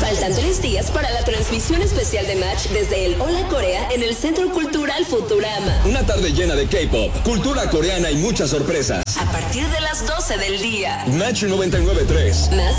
Faltan 3 días para la transmisión especial de Match desde el Hola Corea en el Centro Cultural Futurama. Una tarde llena de K-pop, cultura coreana y muchas sorpresas. A partir de las 12 del día. Match 99.3. Más